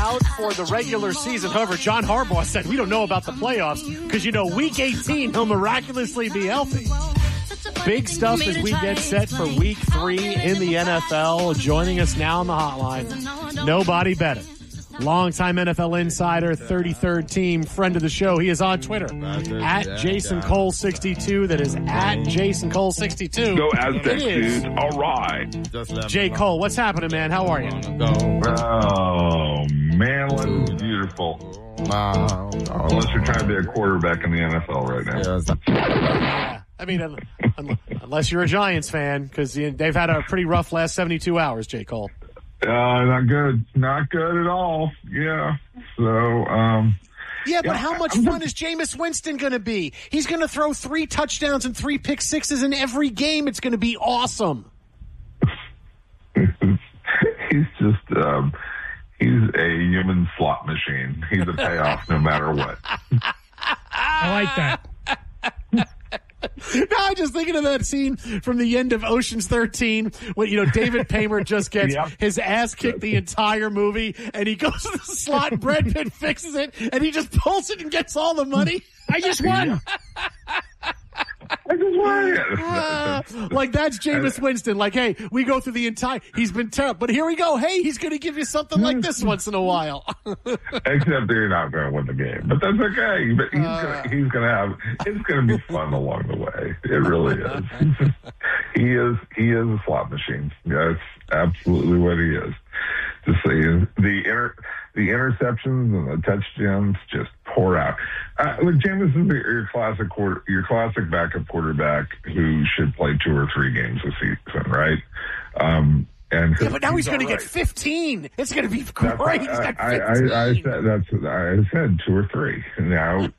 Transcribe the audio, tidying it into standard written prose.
out for the regular season. However, John Harbaugh said we don't know about the playoffs because, week 18, he'll miraculously be healthy. Big stuff as we get set for week 3 in the NFL. Joining us now on the hotline, nobody better. Longtime NFL insider, 33rd team, friend of the show. He is on Twitter at Jason Cole 62. That is at Jason Cole 62. Go Aztecs, dude. All right. Jay Cole, what's happening, man? How are you? Oh, man, life is beautiful. Unless you're trying to be a quarterback in the NFL right now. Yeah. I mean, unless you're a Giants fan, because they've had a pretty rough last 72 hours, Jay Cole. Not good. Not good at all. Yeah. So, yeah, but how much fun is Jameis Winston going to be? He's going to throw 3 touchdowns and 3 pick sixes in every game. It's going to be awesome. He's just, he's a human slot machine. He's a payoff no matter what. I like that. No, I'm just thinking of that scene from the end of Ocean's 13 when, David Paymer just gets his ass kicked the entire movie and he goes to the slot and Brad Pitt fixes it and he just pulls it and gets all the money. I just won. I just won. Like that's Jameis Winston. Like, hey, we go through the entire, he's been terrible, but here we go. Hey, he's going to give you something like this once in a while. Except they're not going to win the game, but that's okay. But he's going to have, it's going to be fun along the way. It really is. He is a slot machine. That's absolutely what he is. Just saying, the interceptions and the touchdowns just pour out. Look, Jameis is your classic backup quarterback who should play 2 or 3 games a season, right? But now he's going to get 15. It's going to be great. I said 2 or 3. Now